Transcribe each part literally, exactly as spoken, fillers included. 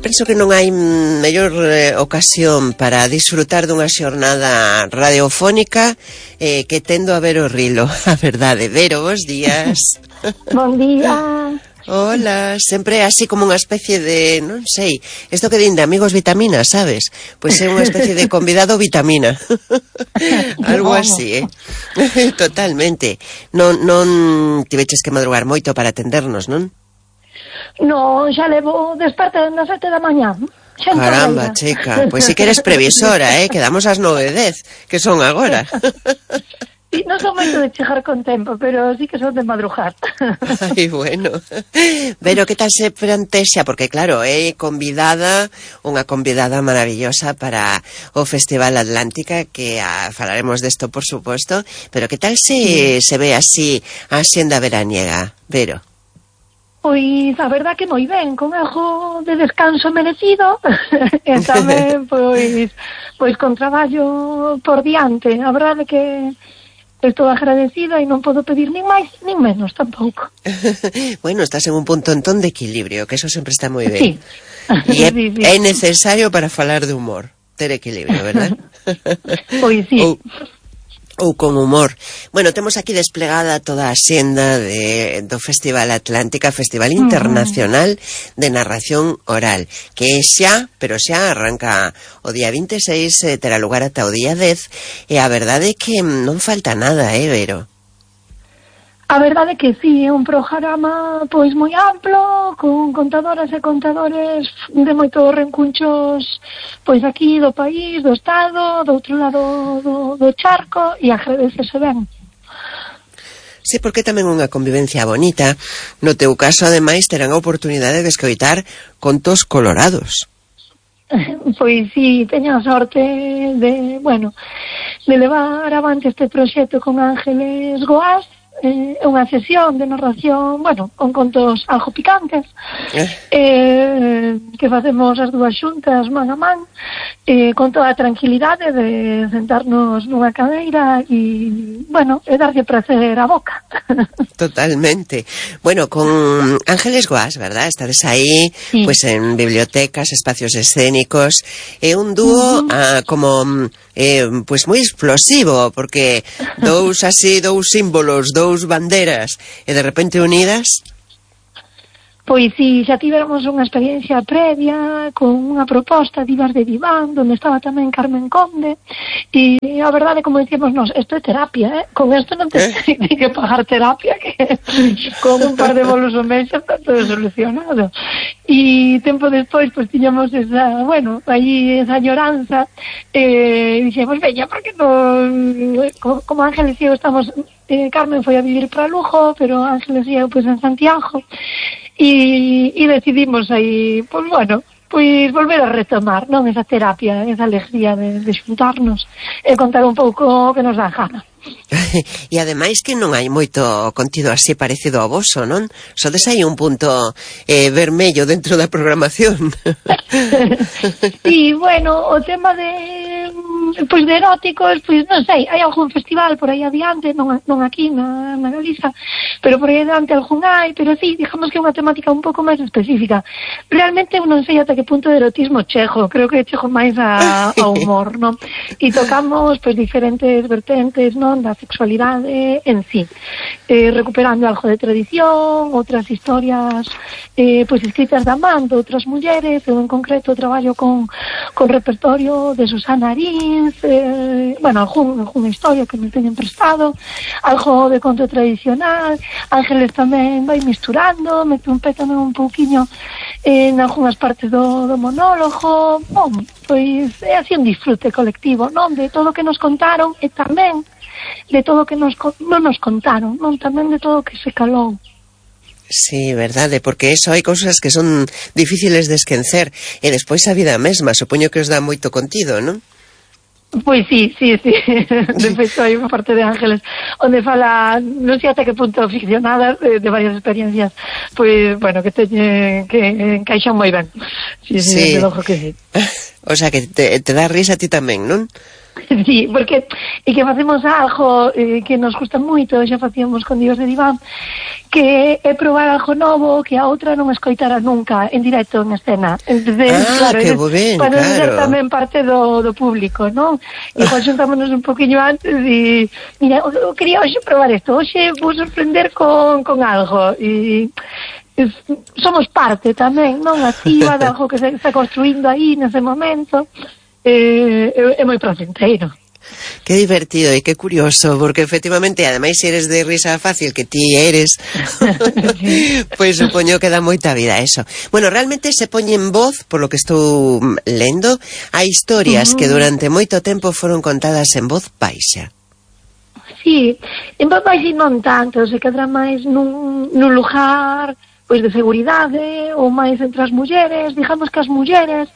penso que non hai mellor eh, ocasión para disfrutar dunha xornada radiofónica eh, que tendo a ver o Rilo, a verdade. Vero, bons días. Bon día. Hola, sempre así como unha especie de, non sei, isto que din de amigos vitamina, sabes? Pois é unha especie de convidado vitamina. Algo así, eh? Totalmente. Non, non tiveches que madrugar moito para atendernos, non? No, xa levo desperta nas sete da mañá. Caramba, chica, pois si que eres previsora, eh? Quedamos ás nove e dez, que son agora. Sí, non son moito de chegar con tempo, pero sí que son de madrugar. Ai, bueno. Pero que tal se plantexa? Porque claro, é convidada, unha convidada maravillosa para o Festival Atlántica, que a, falaremos desto, por suposto, pero que tal se, sí. se ve así a xenda veraniega, Vero? Pois a verdad que moi ben, con algo de descanso merecido e tamén pois, pois con traballo por diante. A verdade que estou agradecida e non podo pedir nin máis, nin menos tampouco. Bueno, estás en un punto entón de equilibrio, que eso sempre está moi ben. Sí. E é, sí, sí. é necesario para falar de humor, ter equilibrio, verdad? Pois sí. Ou, ou con humor. Bueno, temos aquí desplegada toda a xenda de, do Festival Atlántica, Festival Internacional de Narración Oral, que xa, pero xa arranca o día vinte e seis, eh, terá lugar ata o día dez, e a verdade é que non falta nada, eh, Vero? A verdade é que sí, é un programa pois moi amplo, con contadoras e contadores de moitos rencunchos pois aquí do país, do estado, do outro lado do, do charco, e agradecese ben. Sí, porque tamén unha convivencia bonita. No teu caso, ademais, terán a oportunidade de escoitar contos colorados. Pois sí, teño a sorte de, bueno, de levar avante este proxecto con Ángeles Goás. É eh, unha sesión de narración, bueno, con contos algo picantes, eh. Eh, que facemos as dúas xuntas man a man, eh, con toda a tranquilidade de sentarnos nunha cadeira e, bueno, e darlle prazer a boca. Totalmente. Bueno, con Ángeles Goás, verdad? Estades aí, sí. Pues en bibliotecas, espacios escénicos, é un dúo uh -huh. ah, como eh, pues moi explosivo, porque dous así, dous símbolos, dous banderas, e de repente unidas. Pois si, xa tivéramos unha experiencia previa con unha proposta de Ibas de Diván, onde estaba tamén Carmen Conde, e a verdade, como dicíamos nós, isto é terapia, eh? Con isto non te eh? hai que pagar terapia, que con un par de bolos ao mes está todo solucionado. E tempo despois, pois tiñamos esa, bueno, aí esa lloranza, e dixemos, veña, porque non, como, como Ángeles e eu estamos, eh, Carmen foi a vivir para Lugo, pero Ángeles e eu, pois, en Santiago, E, e decidimos aí, pois bueno, pois volver a retomar, non, esa terapia, esa alegría de, de xuntarnos e contar un pouco o que nos dá gana. E ademais que non hai moito contido así parecido ao voso, non? Sodes aí un punto eh, vermello dentro da programación. Sí, bueno, o tema de pois de eróticos, pois non sei, hai algún festival por aí adiante, non, non aquí na, na Galiza, pero por aí adiante algún hai, pero sí, digamos que é unha temática un pouco máis específica. Realmente eu non sei ata que punto de erotismo chego, creo que chego máis a, a humor, non? E tocamos pois diferentes vertentes, non? Da sexualidade en sí, eh, recuperando algo de tradición, outras historias eh, pois escritas da man de outras mulleres. Eu en concreto traballo con, con repertorio de Susana Arins, eh, bueno, algún, algún historia que me teñen prestado, algo de conto tradicional. Ángeles tamén vai misturando, mete un pé tamén un pouquiño en algunhas partes do, do monólogo. Bom, pois é así un disfrute colectivo, non? De todo o que nos contaron e tamén de todo o que nos, non nos contaron, non, tamén de todo o que se calou. Sí, verdade, porque eso hai cousas que son difíciles de esquecer, e despois a vida mesma, supoño que os dá moito contido, non? Pois sí, sí, sí. De feito, hai unha parte de Ángeles onde fala, non sei até que punto ficcionadas, de, de varias experiencias, pois, bueno, que teñen, que encaixan moi ben. Sí, sí, sí. De logo que sí. O sea, que te, te dá risa a ti tamén, non? Sí, porque e que facemos algo eh, que nos gusta moito, xa facíamos con Dios de Diván, que é probar algo novo que a outra non escoitara nunca en directo, en escena. Entonces, ah, claro, que ben, para claro. ser tamén parte do, do público, non? Igual xuntámonos un poquinho antes e mira, eu quería hoxe probar isto, hoxe vou sorprender con, con algo e somos parte tamén, non? Activa de algo que se está construindo aí nese momento. Eh, é moi placenteiro. Que divertido e que curioso, porque efectivamente, ademais, se eres de risa fácil, que ti eres, sí. Pois supoño que dá moita vida eso. Bueno, realmente se poñe en voz, por lo que estou lendo, a historias uh -huh. que durante moito tempo foron contadas en voz baixa. Sí, en voz baixa non tanto, se quedará máis nun, nun lugar pois de seguridade ou máis entre as mulleres. Digamos que as mulleres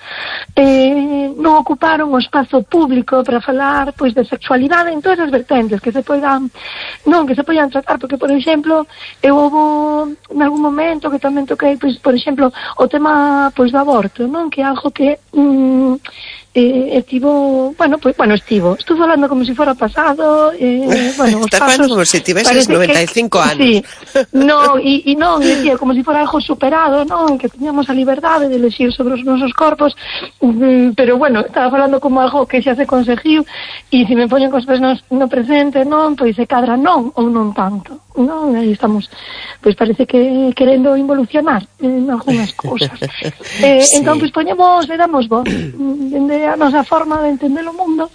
eh, non ocuparon o espazo público para falar pois de sexualidade en todas as vertentes que se poidan non, que se poidan tratar, porque por exemplo eu houve en algún momento que tamén toquei pois, por exemplo, o tema pois do aborto, non? Que é algo que mm, eh, estivo, bueno, pues, bueno, estivo, estuve falando como si fuera pasado, eh, bueno, os estás falando como si tiveses noventa e cinco que, anos. Sí, no, e, e non, decía, como si fuera algo superado, non, que teníamos a liberdade de elegir sobre os nosos corpos, um, pero bueno, estaba falando como algo que xa se conseguiu, e se me poñen cos pés no, no presente, non, pois se cadra non, ou non tanto, non, aí estamos, pois parece que querendo involucionar en algunhas cousas. eh, sí. Entón, pois poñemos, le damos voz, dende a nosa forma de entender o mundo.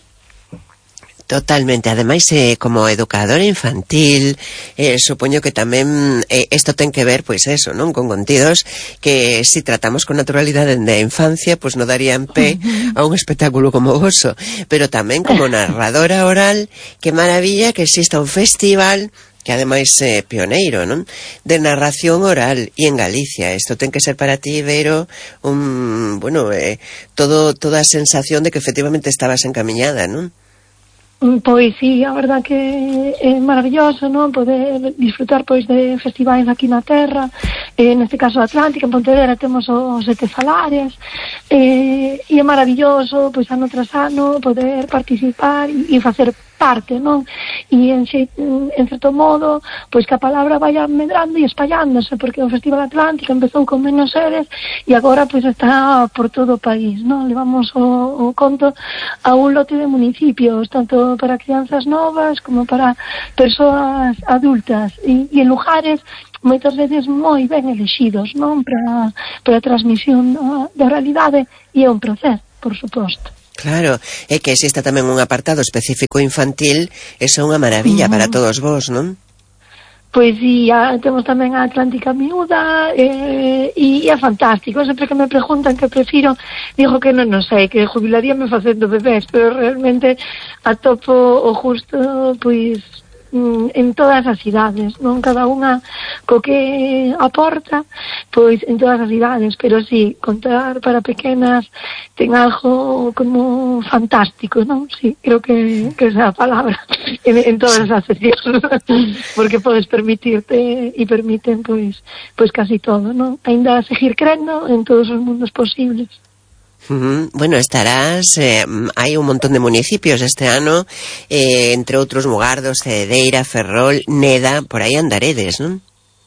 Totalmente, ademais eh, como educadora infantil eh, supoño que tamén eh, isto ten que ver, pois eso, non, con contidos que si tratamos con naturalidade dende a infancia, pois non darían pé a un espectáculo como voso, pero tamén como narradora oral, que maravilla que exista un festival que ademais é eh, pioneiro, non? De narración oral e en Galicia. Isto ten que ser para ti, Vero, un, bueno, eh, todo toda a sensación de que efectivamente estabas encamiñada, non? Pois sí, a verdad que é maravilloso, non? Poder disfrutar pois de festivais aquí na terra, eh, neste caso Atlántica, en Pontevedra temos os Sete Salares, eh, e é maravilloso pois ano tras ano poder participar e, e facer parte, non? E en, en certo modo, pois que a palabra vaya medrando e espallándose, porque o Festival Atlántica empezou con menos sedes e agora pois está por todo o país, non? Levamos o, o conto a un lote de municipios, tanto para crianzas novas como para persoas adultas e, e en lugares moitas veces moi ben elexidos, non? Para, para a transmisión da, da realidade, e é un placer, por suposto. Claro, é que exista tamén un apartado específico infantil, eso é unha maravilla uh-huh. para todos vos, non? Pois sí, a, temos tamén a Atlántica Miúda eh, e, e é fantástico. Sempre que me preguntan que prefiro, digo que non, non sei, que jubilaríame facendo bebés, pero realmente atopo o justo, pois, en todas as idades, non? Cada unha co que aporta, pois en todas as idades, pero sí, contar para pequenas ten algo como fantástico, non? Sí, creo que, que esa palabra en, en todas as seccións, porque podes permitirte e permiten pois pois casi todo, non? Ainda seguir crendo en todos os mundos posibles. Uh-huh. Bueno, estarás, eh, hai un montón de municipios este ano, eh, entre outros Mugardos, Cedeira, Ferrol, Neda, por aí andaredes, non?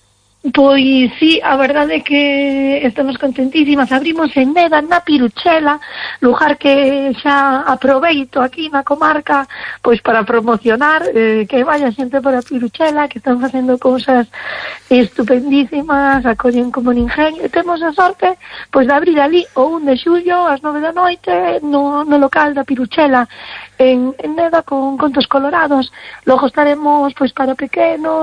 Pois sí, a verdade é que estamos contentísimas. Abrimos en Neda, na Piruchela, lugar que xa aproveito aquí na comarca pois para promocionar eh, que vaya xente para Piruchela, que están facendo cousas estupendísimas, acollen como ninguén, e temos a sorte pois de abrir ali o un de xullo ás nove da noite no, no local da Piruchela en, en Neda con contos colorados. Logo estaremos pois para pequenos,